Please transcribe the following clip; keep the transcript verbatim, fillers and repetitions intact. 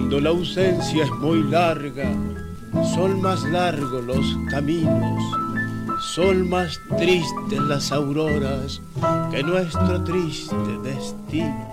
Cuando la ausencia es muy larga, son más largos los caminos, son más tristes las auroras que nuestro triste destino.